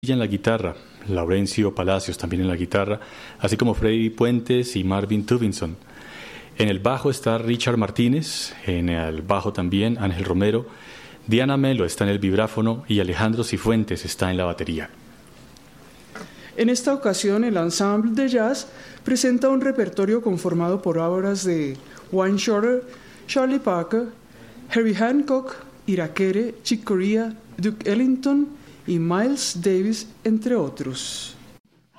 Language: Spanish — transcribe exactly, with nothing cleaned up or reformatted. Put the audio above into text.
en la guitarra, Laurencio Palacios también en la guitarra, así como Freddy Puentes y Marvin Tubinson. En el bajo está Richard Martínez, en el bajo también Ángel Romero, Diana Melo está en el vibráfono y Alejandro Cifuentes está en la batería. En esta ocasión, el ensemble de jazz presenta un repertorio conformado por obras de Wayne Shorter, Charlie Parker, Herbie Hancock, Irakere, Chick Corea, Duke Ellington y Miles Davis, entre otros.